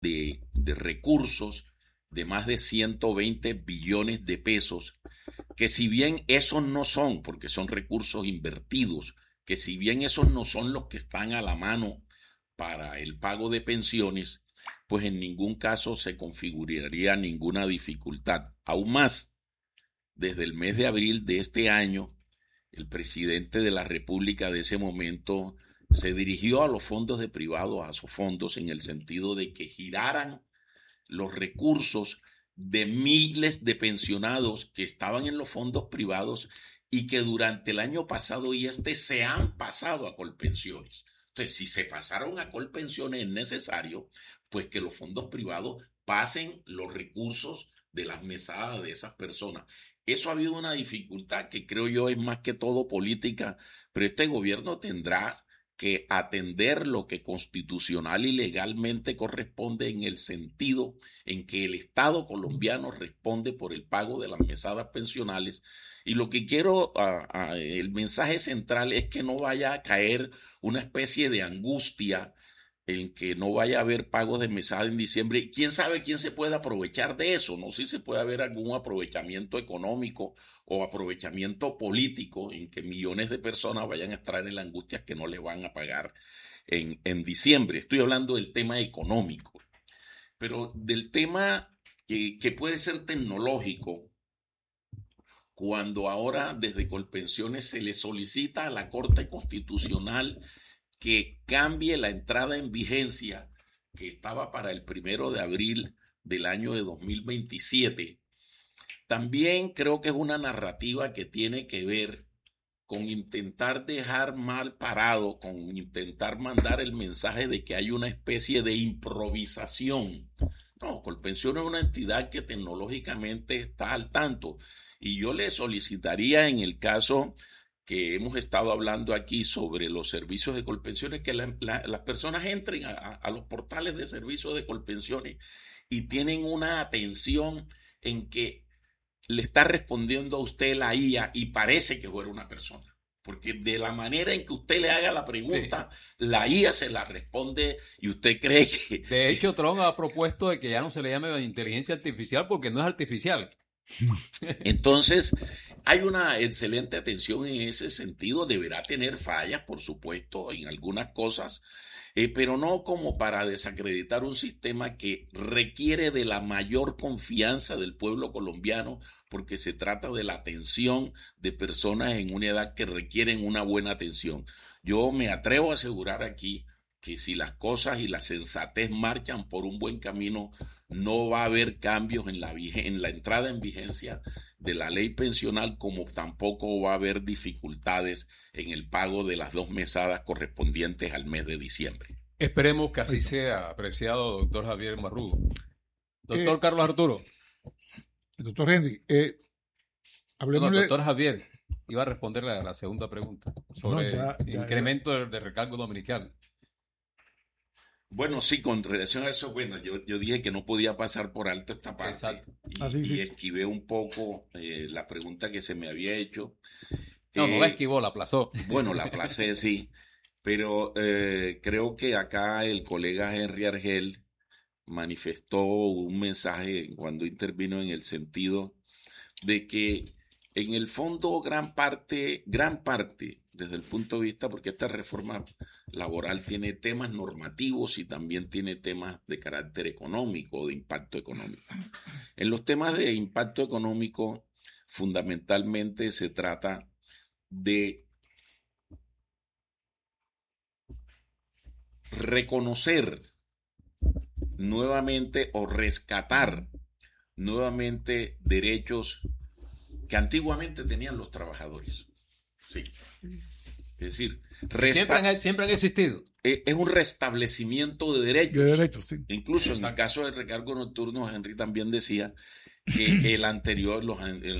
de recursos de más de 120 billones de pesos, que si bien esos no son, porque son recursos invertidos, que si bien esos no son los que están a la mano para el pago de pensiones, pues en ningún caso se configuraría ninguna dificultad. Aún más, desde el mes de abril de este año, el presidente de la República de ese momento se dirigió a los fondos de privados, a sus fondos, en el sentido de que giraran los recursos de miles de pensionados que estaban en los fondos privados y que durante el año pasado y se han pasado a Colpensiones. Entonces, si se pasaron a Colpensiones, es necesario pues que los fondos privados pasen los recursos de las mesadas de esas personas. Eso ha habido una dificultad que creo yo es más que todo política, pero este gobierno tendrá que atender lo que constitucional y legalmente corresponde, en el sentido en que el Estado colombiano responde por el pago de las mesadas pensionales. Y lo que quiero, el mensaje central es que no vaya a caer una especie de angustia en que no vaya a haber pagos de mesada en diciembre. ¿Quién sabe quién se puede aprovechar de eso? No sé si puede haber algún aprovechamiento económico o aprovechamiento político en que millones de personas vayan a estar en la angustia que no le van a pagar en diciembre. Estoy hablando del tema económico, pero del tema que puede ser tecnológico, cuando ahora desde Colpensiones se le solicita a la Corte Constitucional que cambie la entrada en vigencia que estaba para el 1 de abril del año de 2027. También creo que es una narrativa que tiene que ver con intentar dejar mal parado, con intentar mandar el mensaje de que hay una especie de improvisación. No, Colpensión es una entidad que tecnológicamente está al tanto, y yo le solicitaría, en el caso que hemos estado hablando aquí sobre los servicios de Colpensiones, que las personas entren a los portales de servicios de Colpensiones y tienen una atención en que le está respondiendo a usted la IA y parece que fuera una persona. Porque de la manera en que usted le haga la pregunta, sí, la IA se la responde y usted cree que... De hecho, Trump ha propuesto de que ya no se le llame inteligencia artificial porque no es artificial. Entonces, hay una excelente atención en ese sentido. Deberá tener fallas, por supuesto, en algunas cosas, pero no como para desacreditar un sistema que requiere de la mayor confianza del pueblo colombiano, porque se trata de la atención de personas en una edad que requieren una buena atención. Yo me atrevo a asegurar aquí que si las cosas y la sensatez marchan por un buen camino, no va a haber cambios en la entrada en vigencia de la ley pensional, como tampoco va a haber dificultades en el pago de las 2 mesadas correspondientes al mes de diciembre. Esperemos que así sea, apreciado doctor Javier Marrugo. Doctor Carlos Arturo. Doctor Henry, hablemosle... Doctor Javier, iba a responderle a la segunda pregunta sobre incremento de recargo dominical. Bueno, sí, con relación a eso, bueno, yo dije que no podía pasar por alto esta parte. Exacto. Y esquivé un poco la pregunta que se me había hecho. No la esquivó, la aplazó. Bueno, la aplacé, sí, pero creo que acá el colega Henry Argel manifestó un mensaje cuando intervino, en el sentido de que en el fondo gran parte, desde el punto de vista, porque esta reforma laboral tiene temas normativos y también tiene temas de carácter económico, de impacto económico. En los temas de impacto económico, fundamentalmente se trata de reconocer nuevamente o rescatar nuevamente derechos que antiguamente tenían los trabajadores. Sí. Es decir, siempre han existido. Es un restablecimiento de derechos. De derechos, sí. Incluso en el caso del recargo nocturno, Henry también decía que en